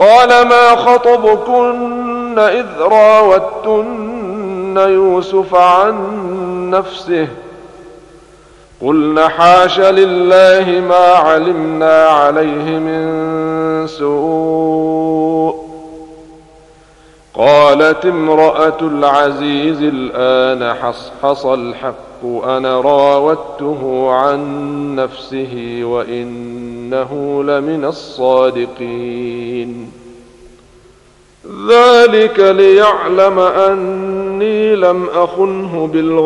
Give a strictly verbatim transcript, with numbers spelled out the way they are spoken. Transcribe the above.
قال ما خطبكن إذ راوتن يوسف عن نفسه قلن حاش لله ما علمنا عليه من سوء قالت امرأة العزيز الآن حصحص الحق أنا راودته عن نفسه وإنه لمن الصادقين ذلك ليعلم أني لم أخنه بالغيب